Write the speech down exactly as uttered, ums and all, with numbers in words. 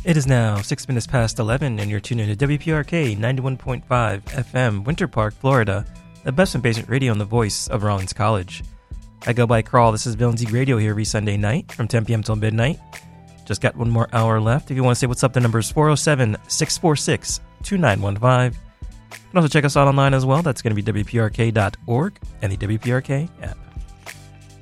It is now six minutes past eleven, and you're tuned in to W P R K ninety-one point five F M, Winter Park, Florida, the best and basic radio on the voice of Rollins College. I go by Crawl. This is Bill and Zeke Radio here every Sunday night from ten p.m. till midnight. Just got one more hour left. If you want to say what's up, the number is four oh seven, six four six, two nine one five. You can also check us out online as well. That's going to be W P R K dot org and the W P R K app.